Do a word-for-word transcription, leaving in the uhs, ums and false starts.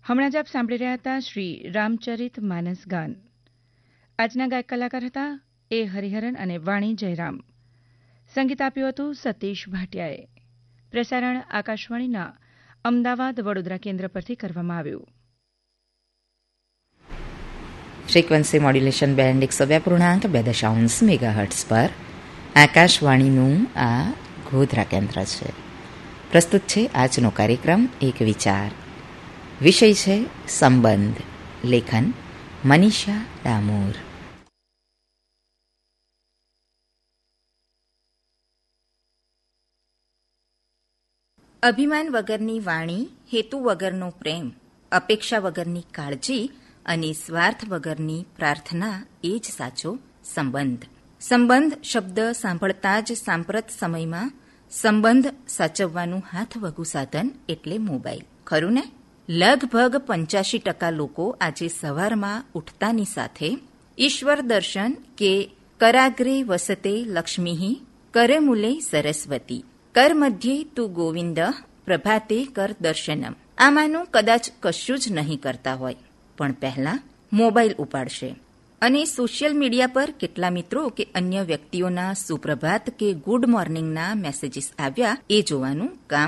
હમણાં જ આપ સાંભળી રહ્યા હતા શ્રી રામચરિત માનસ ગાન. આજના ગાયક કલાકાર હતા એ હરિહરન અને વાણી જયરામ. સંગીત આપ્યું હતું સતીશ ભાટિયાએ. પ્રસારણ આકાશવાણીના અમદાવાદ વડોદરા કેન્દ્ર પરથી કરવામાં આવ્યું. ફ્રીક્વન્સી મોડ્યુલેશન બેન્ડ એકસો બે પૂર્ણાંક બે દશાંશ મેગાહર્ટ્ઝ પર આકાશવાણીનું આ ગોધરા કેન્દ્ર છે. પ્રસ્તુત છે આજનો કાર્યક્રમ એક વિચાર. વિષય છે સંબંધ. લેખન મનીષા ડામોર. અભિમાન વગરની વાણી, હેતુ વગરનો પ્રેમ, અપેક્ષા વગરની કાળજી અને સ્વાર્થ વગરની પ્રાર્થના એ જ સાચો સંબંધ. સંબંધ શબ્દ સાંભળતા જ સાંપ્રત સમયમાં સંબંધ સાચવવાનું હાથવગું સાધન એટલે મોબાઈલ. ખરું ને? લગભગ પંચ્યાસી ટકા લોકો આજે સવારમાં ઉઠતાની સાથે ઈશ્વર દર્શન કે કરાગ્રે વસતે લક્ષ્મી કરે મૂલે સરસ્વતી કર મધ્યે તું ગોવિંદ પ્રભાતે કર દર્શનમ આમાંનું કદાચ કશું જ નહીં કરતા હોય, પણ પહેલા મોબાઈલ ઉપાડશે અને સોશિયલ મીડિયા પર કેટલા મિત્રો કે અન્ય વ્યક્તિઓના સુપ્રભાત કે ગુડ મોર્નિંગના મેસેજીસ આવ્યા એ જોવાનું કામ